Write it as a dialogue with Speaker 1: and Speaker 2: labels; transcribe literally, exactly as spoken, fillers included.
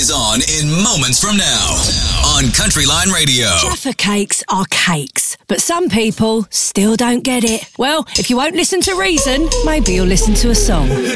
Speaker 1: is on in moments from now on Country Line Radio.
Speaker 2: Jaffa cakes are cakes, but some people still don't get it. Well, if you won't listen to reason, maybe you'll listen to a song.